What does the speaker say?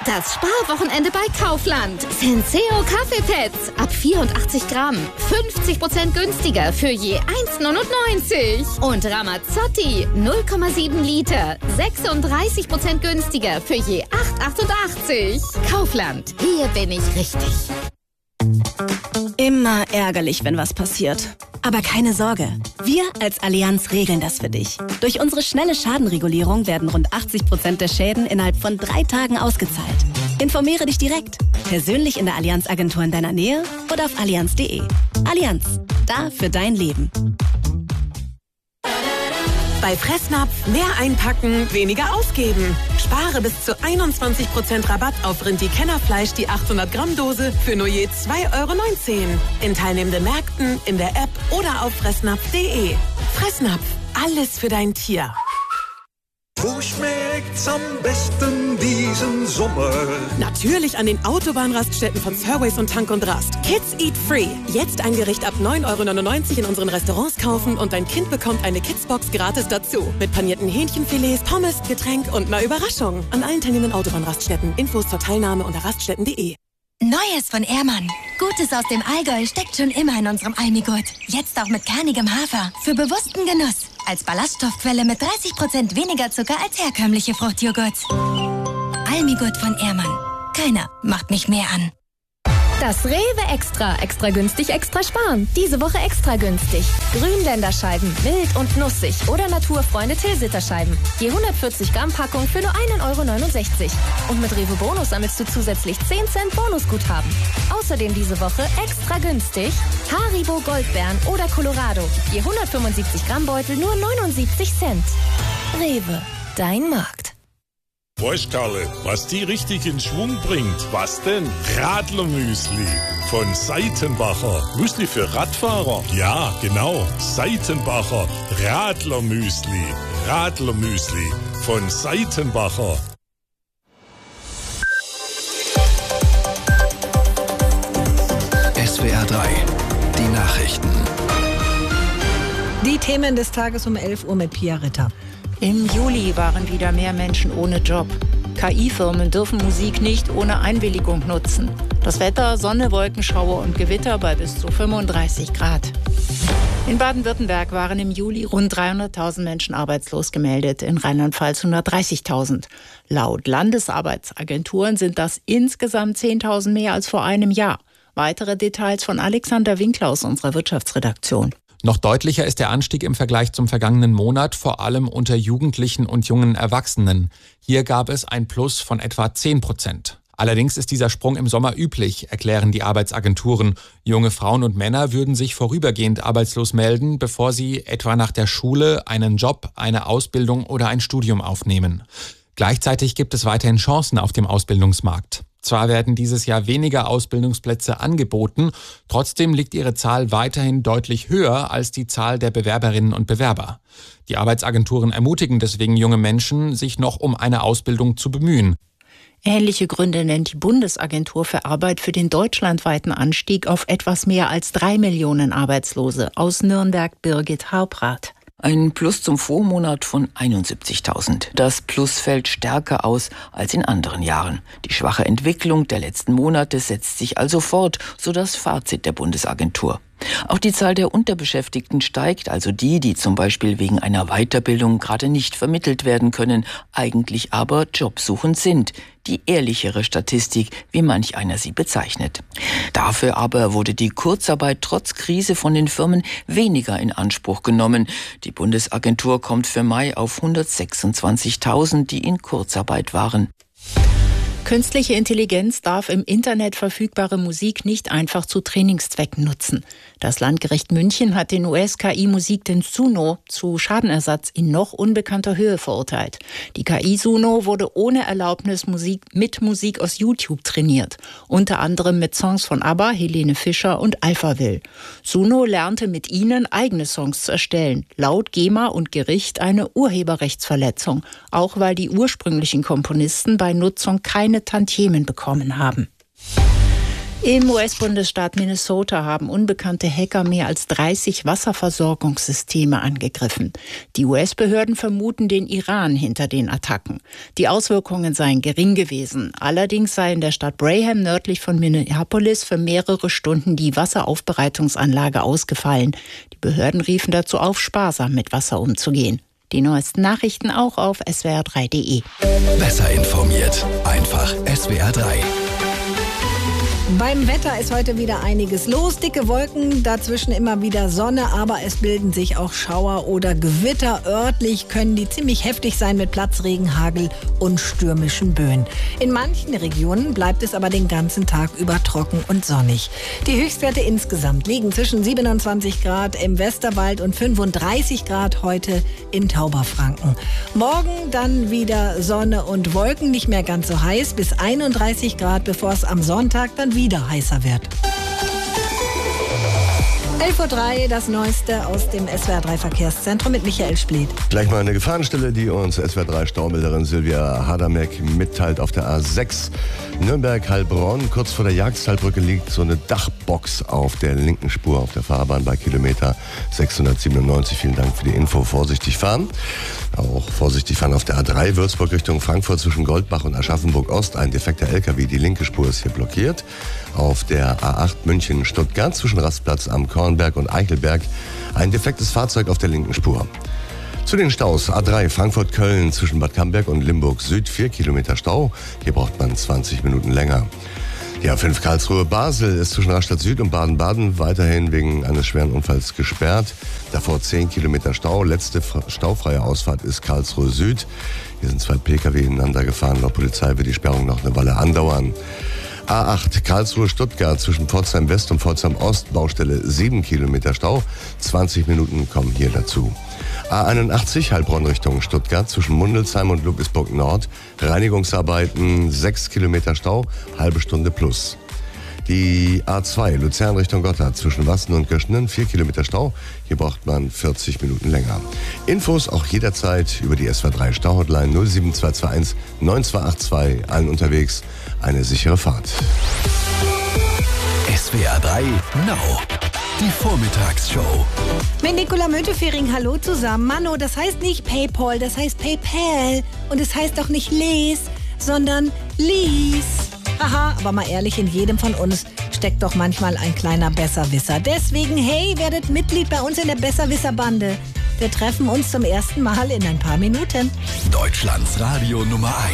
Das Sparwochenende bei Kaufland. Senseo Kaffeepads ab 84 Gramm. 50% günstiger für je 1,99. Und Ramazzotti 0,7 Liter. 36% günstiger für je 8,88. Kaufland. Hier bin ich richtig. Immer ärgerlich, wenn was passiert. Aber keine Sorge, wir als Allianz regeln das für dich. Durch unsere schnelle Schadenregulierung werden rund 80% der Schäden innerhalb von 3 Tagen ausgezahlt. Informiere dich direkt, persönlich in der Allianz-Agentur in deiner Nähe oder auf allianz.de. Allianz, da für dein Leben. Bei Fressnapf mehr einpacken, weniger ausgeben. Spare bis zu 21% Rabatt auf Rindi-Kennerfleisch, die 800 Gramm Dose für nur je 2,19 € in teilnehmenden Märkten, in der App oder auf fressnapf.de. Fressnapf, alles für dein Tier. Wo schmeckt's am besten diesen Sommer? Natürlich an den Autobahnraststätten von Surways und Tank und Rast. Kids Eat Free. Jetzt ein Gericht ab 9,99 € in unseren Restaurants kaufen und dein Kind bekommt eine Kidsbox gratis dazu. Mit panierten Hähnchenfilets, Pommes, Getränk und einer Überraschung. An allen teilnehmenden Autobahnraststätten. Infos zur Teilnahme unter raststätten.de. Neues von Ehrmann. Gutes aus dem Allgäu steckt schon immer in unserem Almigurt. Jetzt auch mit kernigem Hafer. Für bewussten Genuss. Als Ballaststoffquelle mit 30% weniger Zucker als herkömmliche Fruchtjoghurt. Almigurt von Ehrmann. Keiner macht mich mehr an. Das Rewe Extra. Extra günstig, extra sparen. Diese Woche extra günstig. Grünländerscheiben, wild und nussig oder Naturfreunde Tilsiterscheiben. Je 140 Gramm Packung für nur 1,69 €. Und mit Rewe Bonus sammelst du zusätzlich 10 Cent Bonusguthaben. Außerdem diese Woche extra günstig Haribo Goldbeeren oder Colorado. Je 175 Gramm Beutel nur 79 Cent. Rewe, dein Markt. Weißt Karle, was die richtig in Schwung bringt? Was denn? Radlermüsli von Seitenbacher. Müsli für Radfahrer? Ja, genau. Seitenbacher Radlermüsli. Radlermüsli von Seitenbacher. SWR 3, die Nachrichten. Die Themen des Tages um 11 Uhr mit Pia Ritter. Im Juli waren wieder mehr Menschen ohne Job. KI-Firmen dürfen Musik nicht ohne Einwilligung nutzen. Das Wetter, Sonne, Wolkenschauer und Gewitter bei bis zu 35 Grad. In Baden-Württemberg waren im Juli rund 300.000 Menschen arbeitslos gemeldet, in Rheinland-Pfalz 130.000. Laut Landesarbeitsagenturen sind das insgesamt 10.000 mehr als vor einem Jahr. Weitere Details von Alexander Winkler aus unserer Wirtschaftsredaktion. Noch deutlicher ist der Anstieg im Vergleich zum vergangenen Monat, vor allem unter Jugendlichen und jungen Erwachsenen. Hier gab es ein Plus von etwa 10%. Allerdings ist dieser Sprung im Sommer üblich, erklären die Arbeitsagenturen. Junge Frauen und Männer würden sich vorübergehend arbeitslos melden, bevor sie etwa nach der Schule einen Job, eine Ausbildung oder ein Studium aufnehmen. Gleichzeitig gibt es weiterhin Chancen auf dem Ausbildungsmarkt. Zwar werden dieses Jahr weniger Ausbildungsplätze angeboten, trotzdem liegt ihre Zahl weiterhin deutlich höher als die Zahl der Bewerberinnen und Bewerber. Die Arbeitsagenturen ermutigen deswegen junge Menschen, sich noch um eine Ausbildung zu bemühen. Ähnliche Gründe nennt die Bundesagentur für Arbeit für den deutschlandweiten Anstieg auf etwas mehr als 3 Millionen Arbeitslose. Aus Nürnberg Birgit Harprath. Ein Plus zum Vormonat von 71.000. Das Plus fällt stärker aus als in anderen Jahren. Die schwache Entwicklung der letzten Monate setzt sich also fort, so das Fazit der Bundesagentur. Auch die Zahl der Unterbeschäftigten steigt, also die zum Beispiel wegen einer Weiterbildung gerade nicht vermittelt werden können, eigentlich aber jobsuchend sind. Die ehrlichere Statistik, wie manch einer sie bezeichnet. Dafür aber wurde die Kurzarbeit trotz Krise von den Firmen weniger in Anspruch genommen. Die Bundesagentur kommt für Mai auf 126.000, die in Kurzarbeit waren. Künstliche Intelligenz darf im Internet verfügbare Musik nicht einfach zu Trainingszwecken nutzen. Das Landgericht München hat den US-KI-Musikdienst Suno zu Schadenersatz in noch unbekannter Höhe verurteilt. Die KI Suno wurde ohne Erlaubnis mit Musik aus YouTube trainiert. Unter anderem mit Songs von ABBA, Helene Fischer und Alphaville. Suno lernte mit ihnen eigene Songs zu erstellen. Laut GEMA und Gericht eine Urheberrechtsverletzung. Auch weil die ursprünglichen Komponisten bei Nutzung keine Tantiemen bekommen haben. Im US-Bundesstaat Minnesota haben unbekannte Hacker mehr als 30 Wasserversorgungssysteme angegriffen. Die US-Behörden vermuten den Iran hinter den Attacken. Die Auswirkungen seien gering gewesen. Allerdings sei in der Stadt Braham nördlich von Minneapolis für mehrere Stunden die Wasseraufbereitungsanlage ausgefallen. Die Behörden riefen dazu auf, sparsam mit Wasser umzugehen. Die neuesten Nachrichten auch auf swr3.de. Besser informiert. Einfach SWR3. Beim Wetter ist heute wieder einiges los. Dicke Wolken, dazwischen immer wieder Sonne, aber es bilden sich auch Schauer oder Gewitter. Örtlich können die ziemlich heftig sein mit Platzregen, Hagel und stürmischen Böen. In manchen Regionen bleibt es aber den ganzen Tag über trocken und sonnig. Die Höchstwerte insgesamt liegen zwischen 27 Grad im Westerwald und 35 Grad heute in Tauberfranken. Morgen dann wieder Sonne und Wolken, nicht mehr ganz so heiß, bis 31 Grad, bevor es am Sonntag dann wieder heißer wird. 11:03 Uhr, das Neueste aus dem SWR3 Verkehrszentrum mit Michael Spliet. Gleich mal eine Gefahrenstelle, die uns SWR3-Staumelderin Silvia Hadamek mitteilt auf der A6. Nürnberg-Heilbronn, kurz vor der Jagsthalbrücke liegt so eine Dachbox auf der linken Spur auf der Fahrbahn bei Kilometer 697. Vielen Dank für die Info. Vorsichtig fahren. Auch vorsichtig fahren auf der A3 Würzburg Richtung Frankfurt zwischen Goldbach und Aschaffenburg-Ost. Ein defekter LKW, die linke Spur ist hier blockiert. Auf der A8 München-Stuttgart zwischen Rastplatz am Kornberg und Eichelberg ein defektes Fahrzeug auf der linken Spur. Zu den Staus A3 Frankfurt-Köln zwischen Bad Camberg und Limburg Süd 4 Kilometer Stau. Hier braucht man 20 Minuten länger. Die A5 Karlsruhe-Basel ist zwischen Rastatt Süd und Baden-Baden weiterhin wegen eines schweren Unfalls gesperrt. Davor 10 Kilometer Stau. Letzte staufreie Ausfahrt ist Karlsruhe Süd. Hier sind 2 Pkw ineinander gefahren. Laut Polizei wird die Sperrung noch eine Weile andauern. A8 Karlsruhe-Stuttgart zwischen Pforzheim West und Pforzheim Ost, Baustelle 7 Kilometer Stau. 20 Minuten kommen hier dazu. A81 Heilbronn Richtung Stuttgart zwischen Mundelsheim und Ludwigsburg Nord. Reinigungsarbeiten 6 Kilometer Stau, halbe Stunde plus. Die A2 Luzern Richtung Gotthard zwischen Wassen und Göschenen 4 Kilometer Stau. Hier braucht man 40 Minuten länger. Infos auch jederzeit über die SWR3 Stauhotline 07221 9282. Allen unterwegs eine sichere Fahrt. SWR3 Now. Die Vormittagsshow. Mit Nicola Müntefering, hallo zusammen. Mano, das heißt nicht PayPal, das heißt PayPal. Und es heißt auch nicht Les, sondern Lies. Aha, aber mal ehrlich, in jedem von uns steckt doch manchmal ein kleiner Besserwisser. Deswegen, hey, werdet Mitglied bei uns in der Besserwisser-Bande. Wir treffen uns zum ersten Mal in ein paar Minuten. Deutschlands Radio Nummer 1.